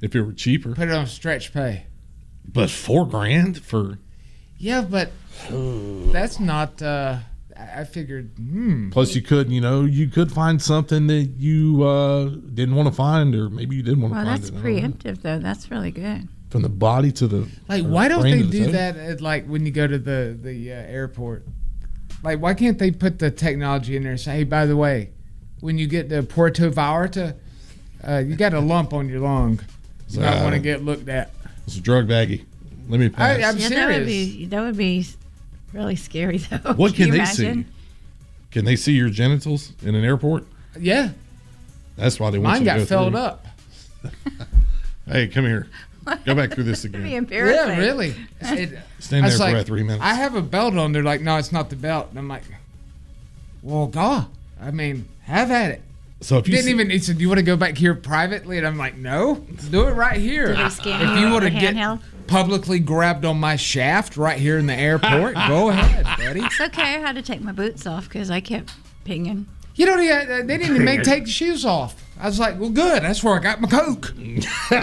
if it were cheaper. Put it on stretch pay. But $4,000 for... Yeah, but that's not... I figured, Plus, you could find something that you didn't want to find, or maybe you didn't want to find it. Well, that's preemptive, though. That's really good. From the body to the... Like, why don't they do that at, like, when you go to the airport? Like, why can't they put the technology in there and say, hey, by the way, when you get to Puerto Vallarta, you got a lump on your lung. So I want to get looked at. It's a drug baggie. Let me pass. I'm serious. That would be really scary, though. What can they see? Can they see your genitals in an airport? Yeah. That's why they want you to go Mine got filled up. Hey, come here. Go back through this again. That'd be embarrassing. Yeah, really. Stand there for about 3 minutes. I have a belt on. They're like, no, it's not the belt. And I'm like, well, God, I mean, have at it. So if you he said, do you want to go back here privately? And I'm like, no, do it right here. Did they scan if you want to get handheld? publicly grabbed on my shaft right here in the airport, go ahead, buddy. It's okay. I had to take my boots off because I kept pinging. You know, they didn't even take the shoes off. I was like, well, good. That's where I got my Coke.